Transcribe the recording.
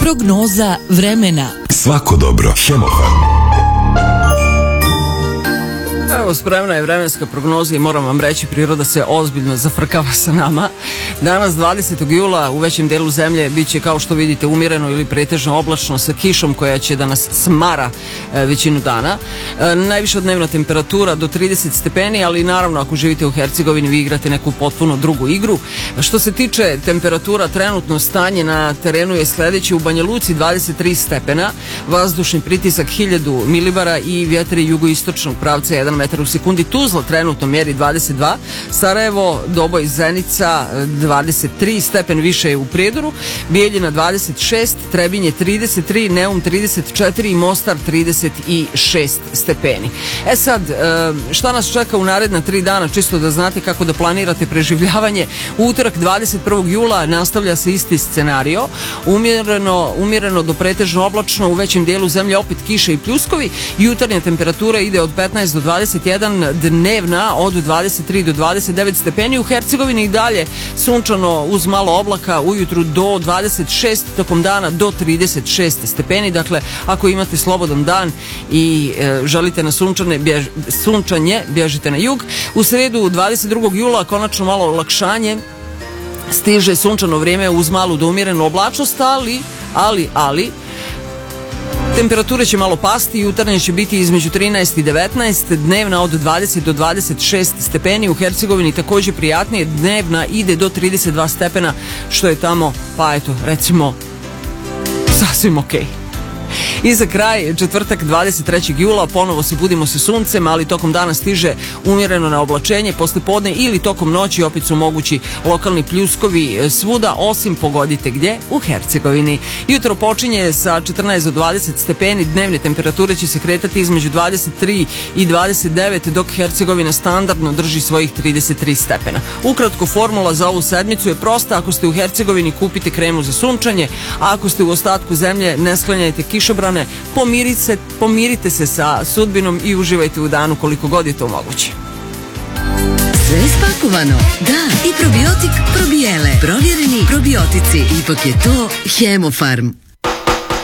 Prognoza vremena. Svako dobro. Hemofarm. Evo, spremna je vremenska prognoza i moram vam reći, priroda se ozbiljno zafrkava sa nama. Danas 20. jula u većem delu zemlje bit će, kao što vidite, umjereno ili pretežno oblačno sa kišom koja će da nas smara većinu dana. Najviša dnevna temperatura do 30 stepeni, ali naravno ako živite u Hercegovini vi igrate neku potpuno drugu igru. Što se tiče temperatura, trenutno stanje na terenu je sledeće: u Banja Luci 23 stepena, vazdušni pritisak 1000 milibara i vjetri jugoistočnog pravca 1 metar u sekundi. Tuzla trenutno mjeri 22, Sarajevo, Doboj, Zenica 23, stepen više je u Prijedoru, Bijeljina 26, Trebinje 33, Neum 34 i Mostar 36 stepeni. E sad, šta nas čeka u naredna 3 dana, čisto da znate kako da planirate preživljavanje. U utorak 21. jula nastavlja se isti scenario, umjereno do pretežno oblačno, u većem dijelu zemlje opet kiše i pljuskovi, jutarnja temperatura ide od 15 do 21, dnevna od 23 do 29 stepeni. U Hercegovini i dalje sunčano uz malo oblaka, ujutru do 26, tokom dana do 36 stepeni. Dakle, ako imate slobodan dan i želite na sunčanje, bježite na jug. U sredu 22. jula konačno malo olakšanje, stiže sunčano vrijeme uz malu do umjerenu oblačnost, ali temperature će malo pasti, jutarnje će biti između 13 i 19, dnevna od 20 do 26 stepeni. U Hercegovini također prijatnije, dnevna ide do 32 stepena, što je tamo, pa eto, recimo, sasvim okej. I za kraj, četvrtak 23. jula, ponovo se budimo sa suncem, ali tokom dana stiže umjereno na oblačenje, poslijepodne ili tokom noći opet su mogući lokalni pljuskovi svuda, osim pogodite gdje, u Hercegovini. Jutro počinje sa 14 do 20 stepeni, dnevne temperature će se kretati između 23 i 29, dok Hercegovina standardno drži svojih 33 stepena. Ukratko, formula za ovu sedmicu je prosta: ako ste u Hercegovini, kupite kremu za sunčanje, a ako ste u ostatku zemlje, ne sklanjajte kišobrane, pomirite se sa sudbinom i uživajte u danu koliko god je to moguće. Sve je spakovano. Da, i probiotik probijele. Provjereni probiotici. Ipak je to Hemofarm.